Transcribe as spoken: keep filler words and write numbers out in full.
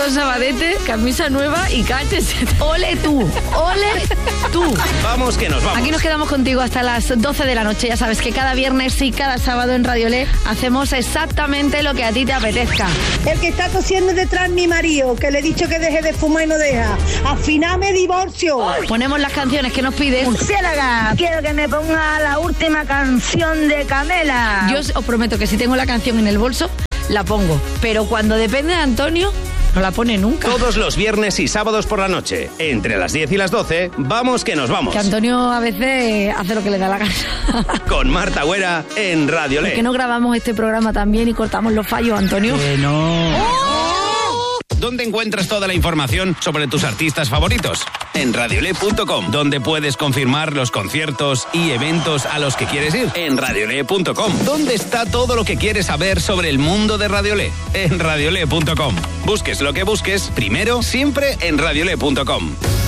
sábado sabadete, camisa nueva y caches. Ole tú, ole tú. Vamos que nos vamos. Aquí nos quedamos contigo hasta las doce de la noche. Ya sabes que cada viernes y cada sábado en Radiolé hacemos exactamente lo que a ti te apetezca. El que está tosiendo detrás mi marido, que le he dicho que deje de fumar y no deja. Al final me divorcio. Ponemos las canciones que nos pides. Murciélaga, quiero que me ponga la última canción de Camela. Yo os prometo que si tengo la canción en el bolso, la pongo. Pero cuando depende de Antonio, no la pone nunca. Todos los viernes y sábados por la noche, entre las diez y las doce, vamos que nos vamos. Que Antonio a veces hace lo que le da la gana. Con Marta Güera en Radiolé. ¿Por qué no grabamos este programa también y cortamos los fallos, Antonio? Que no. ¡Oh! ¿Dónde encuentras toda la información sobre tus artistas favoritos? En radiolé punto com, donde puedes confirmar los conciertos y eventos a los que quieres ir. En radiolé punto com, ¿dónde está todo lo que quieres saber sobre el mundo de Radiolé? En radiolé punto com. Busques lo que busques, primero, siempre en radiolé punto com.